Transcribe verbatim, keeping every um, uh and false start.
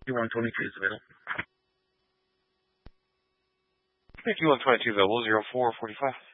Q one twenty-two is available. Q one twenty-two available, zero four forty-five.